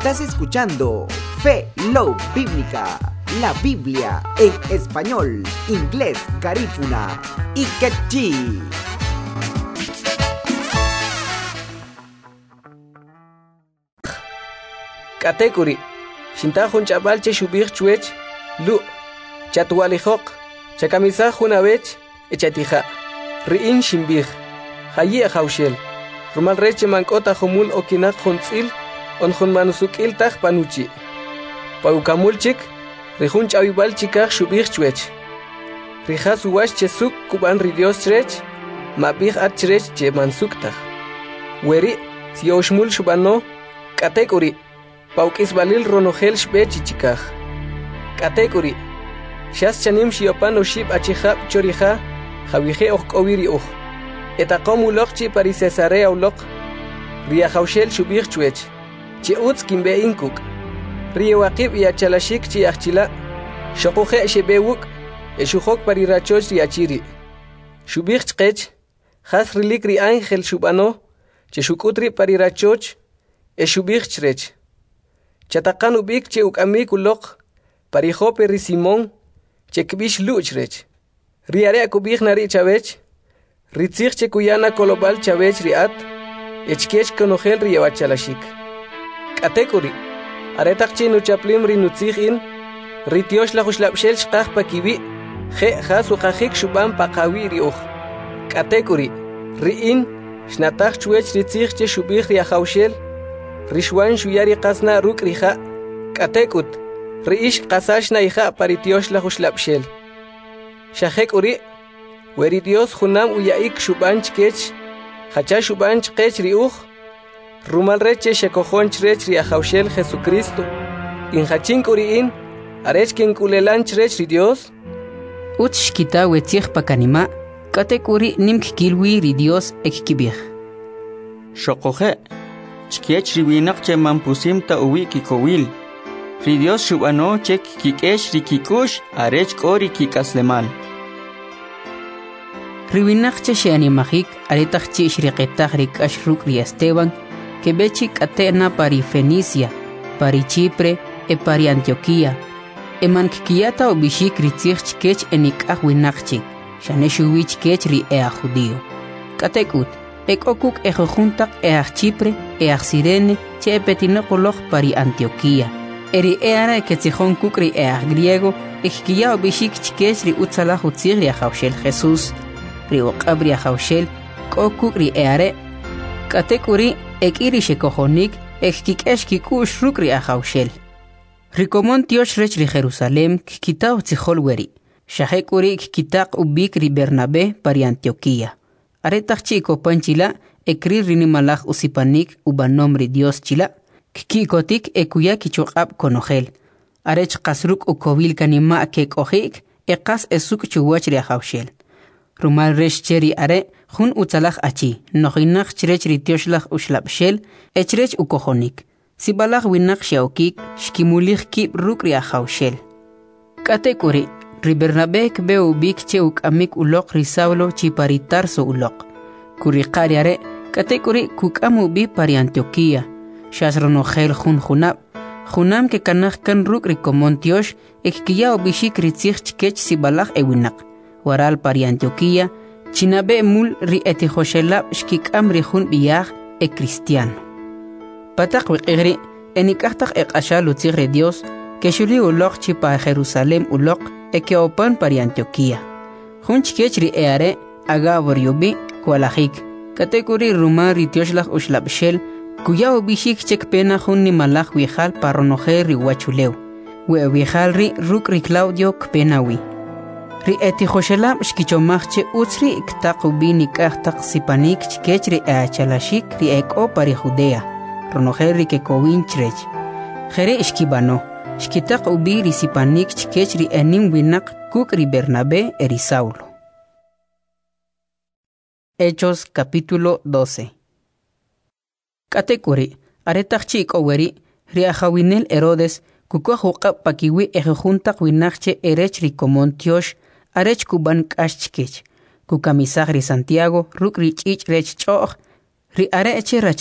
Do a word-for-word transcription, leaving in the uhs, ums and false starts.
Estás escuchando Fe Love Bíblica, la Biblia en español, inglés, garífuna y quechí. Katekuri, Shintahun Chabalche Shubir Chuech, Lu, Chatualihok, Chakamisah Hunavech, Echatija, Riin Shimbir, Hayi Haushel, Rumal Reche Mankota Humul Okinak Hunzil, On Hun Manusukil Tach Panuchi, Paukamulchik, Rihun Chawibal Chikar Shubir Chuech, Rihas Uwash Chesuk Kuban Ridios Trech, Mabir At Trech Che Mansuktach, Weri, Sioshmul Shubano, Katekuri, Paukis Balil Ronogel Shbechichikaj. Katekuri. Shas chanim shiopan oshib achihab choriha, Javije ok oviri uj. Etakom ulokchi pari Cesarea ulok. Ria Haushel shubir chuech. Chi utz kimbe inkuk. Ria wakib ya chalashik chi achila. Shokuhe shebewuk. Eshuhok pari rachoch riachiri. Shubir chkech. Has rilik ri angel shubano. Cheshukutri pari rachoch. Eshubir chrech. Chatakan ubik che ukamik ulok, parijo peri Simón, che kbish luchrech. Riare akubik nari chavech, ritzich che kuyana kolobal chavech riat, echkech konogel riewachalashik. Katekuri, aretak che nuchaplim rinutzich in, ritiosh la huslapshel shkach pakibi, je hasu kajik shubam pakawi riuch. Katekuri, riin, shnatach chuech ritzich che shubich riahaushel, Rishwan shuyari qasna ruk riha, katekut, riish qasashna iha paritiosh la huslapshel. Shahek uri, weri Dios hunam uyaik shubanch kech, hacha shubanch kech riuch, rumal reche shekohonch rech riahaushel Jesucristo, in hachink uriin, arech ken kulelanch rech ri Dios. Ut shkita wetzich pakanima, katek uri nimk kilwi ri Dios ek kibich. Shokohe. Chkiech riwinak che mampusim ta uwi kikowil. Ridios shubano chek kikesh rikikush arech kori kikaslemal. Riwinak che sheanimajik aretach che shriqetach rikash ruk ri Esteban que bechik atena pari Fenicia, pari Chipre e pari Antioquía. E mankikiyata o bishik ritzich chkech enik ahwinakchik, shaneshuwich kech ri ea judío. Katekut. Ek okuk ejojuntak each Chipre, each Sirene, che petinopoloch pari Antioquía. Eri eara ketzihon kukri each griego, ekkia obishik chikesh ri utzala hutzir ri ahaushel Jesús, ri okabri ahaushel, kokuk ri eare. Katekuri ek iri shekohonik, ekikikesh kikush ruk ri ahaushel. Rikomon tiosh rech ri Jerusalem, kikita utzihol weri. Shahekuri kikitak ubik ri Bernabé pari Antioquía. Aretach chico panchila, ekri rinimalach usipanik ubanomri Dios chila, kikikotik ekuya kichokab konogel. Arech kasruk ukovil kanima kek ohik, ekas esuk chuwach riahaushel. Rumal resh cheri are, hun utzalach achi, nohinach chrech ritioslach ushlapshel, echrech ukohonik. Sibalach winak shaokik, shkimulich kip ruk riahaushel. Katekuri. Ri Bernabé kbe ubik che ukamik ulok ri Saulo chi pari Tarso ulok. Kuri qariare katekuri kukam ubi pari Antioquía. Shasronogel jun junab. Junam ke kanach kan ruk ri komontiosh ekkiya ubishik ritzich chkech sibalach ewinak. Waral pari Antioquía chinabe mul ri etihoshelab shkikam ri jun biyah e cristiano. Patak wikigri enikahtak ekashal utzig re Dios que shuli ulok chi pa Jerusalem ulok eke opan pari Antioquía. Junch kechri eare agabor yubi kualajik. Katekuri rumar ritioslach ushlabshel kuya ubishik chek pena jun ni malach wijal paronoje ri wachuleu. We wijal ri ruk ri Claudio kpenawi. Ri eti joshelam shkichomachche utsri iktak ubi nikahtak sipanik chkechri eachalashik ri eko pari Judea. Ronoje ri kekowin chrech. Jere ishkibano. Shkitak ubi risipanik chkech ri enim winak kuk ri Bernabé eri Saulo. Hechos capítulo doce. Katekuri, aretach chik oweri, ri ajawinel Herodes, kukwa hukap pakiwi ejejuntak winakche erech ri komontiosh, arech kuban kash chkech, kukamisag ri Santiago, ruk ri chich rech choch, ri areche